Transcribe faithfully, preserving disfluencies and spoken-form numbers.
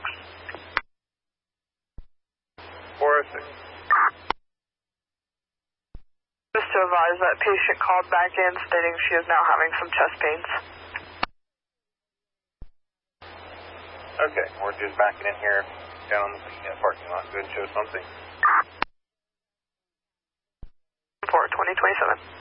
six. four oh six. Just to advise that patient called back in stating she is now having some chest pains. Okay, we're just backing in here down on the parking lot. Go ahead and show something. For twenty twenty-seven.